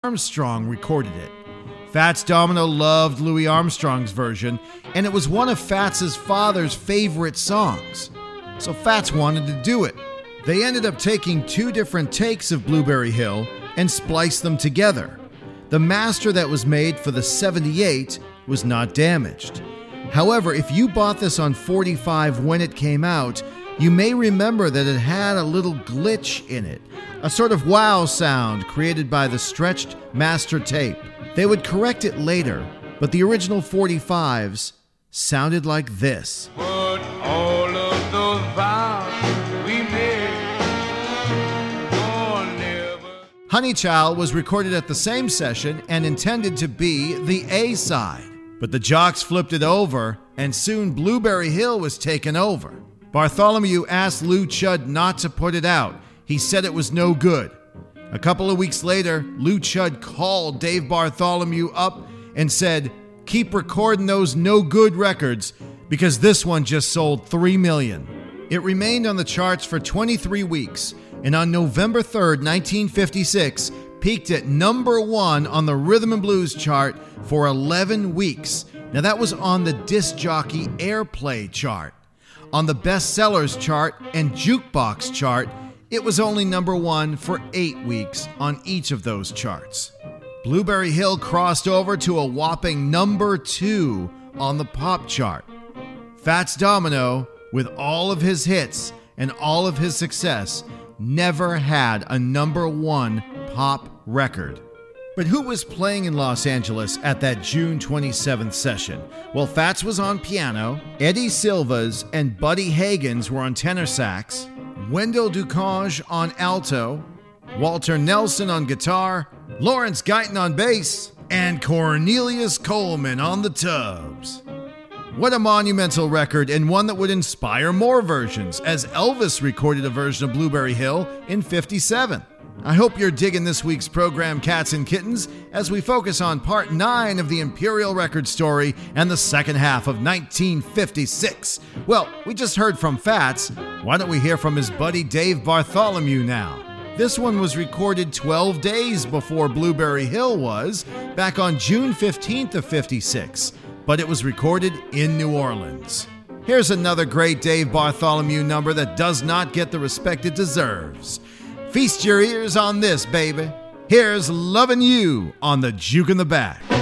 Armstrong recorded it. Fats Domino loved Louis Armstrong's version, and it was one of Fats's father's favorite songs. So Fats wanted to do it. They ended up taking 2 different takes of Blueberry Hill and spliced them together. The master that was made for the 78 was not damaged. However, if you bought this on 45 when it came out, you may remember that it had a little glitch in it, a sort of wow sound created by the stretched master tape. They would correct it later, but the original 45s sounded like this. But all of those vows we made, oh, never. Honey Child was recorded at the same session and intended to be the A-side, but the jocks flipped it over, and soon Blueberry Hill was taken over. Bartholomew asked Lou Chudd not to put it out. He said it was no good. A couple of weeks later, Lou Chudd called Dave Bartholomew up and said, "Keep recording those no good records because this one just sold 3 million." It remained on the charts for 23 weeks, and on November 3rd, 1956, peaked at number 1 on the Rhythm and Blues chart for 11 weeks. Now that was on the disc jockey airplay chart. On the bestsellers chart and jukebox chart, it was only number 1 for 8 weeks on each of those charts. Blueberry Hill crossed over to a whopping number 2 on the pop chart. Fats Domino, with all of his hits and all of his success, never had a number 1 pop record. But who was playing in Los Angeles at that June 27th session? Well, Fats was on piano, Eddie Silvas and Buddy Hagens were on tenor sax, Wendell Ducange on alto, Walter Nelson on guitar, Lawrence Guyton on bass, and Cornelius Coleman on the tubs. What a monumental record, and one that would inspire more versions, as Elvis recorded a version of Blueberry Hill in '57. I hope you're digging this week's program, Cats and Kittens, as we focus on part 9 of the Imperial Record story and the second half of 1956. Well, we just heard from Fats. Why don't we hear from his buddy Dave Bartholomew now? This one was recorded 12 days before Blueberry Hill was, back on June 15th of '56, but it was recorded in New Orleans. Here's another great Dave Bartholomew number that does not get the respect it deserves. Feast your ears on this, baby. Here's Lovin' You on the Juke in the Back.